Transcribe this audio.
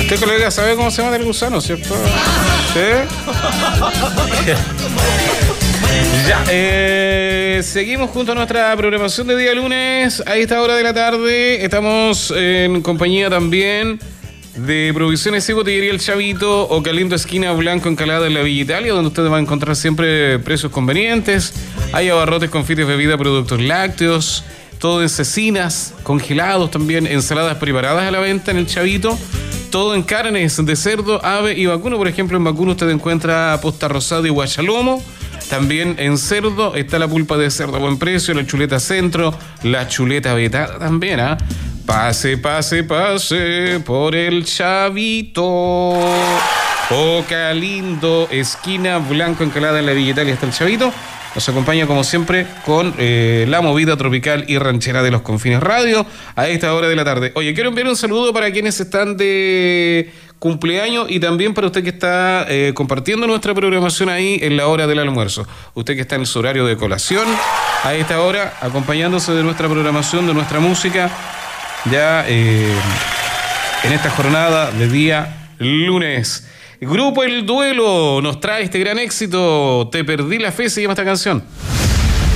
Usted, colega, sabe cómo se llama el gusano, ¿cierto? ¿Sí? Ya, seguimos junto a nuestra programación de día lunes. A esta hora de la tarde estamos en compañía también de Provisiones y Botillería El Chavito, Ocalindo esquina Blanco Encalada en la Villa Italia, donde ustedes van a encontrar siempre precios convenientes. Hay abarrotes, confites, bebida, productos lácteos, todo en cecinas, congelados también, ensaladas preparadas a la venta en El Chavito. Todo en carnes de cerdo, ave y vacuno. Por ejemplo, en vacuno usted encuentra posta rosada y guachalomo. También en cerdo está la pulpa de cerdo a buen precio, la chuleta centro, la chuleta vetada también, ¿ah? Pase, pase, pase por El Chavito. Ocalindo, esquina Blanco Encalada en la Villa Italia está El Chavito. Nos acompaña como siempre con la movida tropical y ranchera de los Confines Radio a esta hora de la tarde. Oye, quiero enviar un saludo para quienes están de cumpleaños y también para usted que está compartiendo nuestra programación ahí en la hora del almuerzo. Usted que está en su horario de colación a esta hora, acompañándose de nuestra programación, de nuestra música, ya en esta jornada de día lunes. Grupo El Duelo nos trae este gran éxito. Te perdí la fe, se llama esta canción.